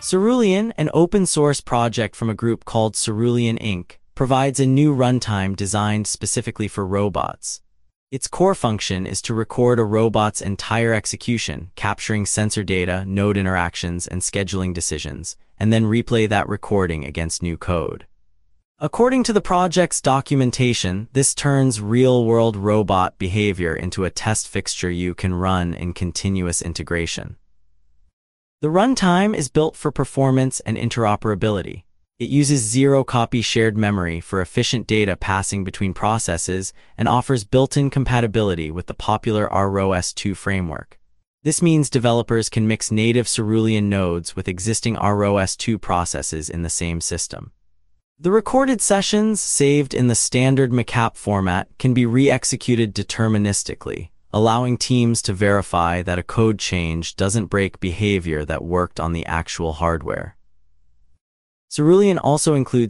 Cerulean, an open-source project from a group called Cerulean Inc., provides a new runtime designed specifically for robots. Its core function is to record a robot's entire execution, capturing sensor data, node interactions, and scheduling decisions, and then replay that recording against new code. According to the project's documentation, this turns real-world robot behavior into a test fixture you can run in continuous integration. The runtime is built for performance and interoperability. It uses zero-copy shared memory for efficient data passing between processes and offers built-in compatibility with the popular ROS 2 framework. This means developers can mix native Cerulean nodes with existing ROS 2 processes in the same system. The recorded sessions, saved in the standard MCAP format, can be re-executed deterministically, allowing teams to verify that a code change doesn't break behavior that worked on the actual hardware. Cerulean also includes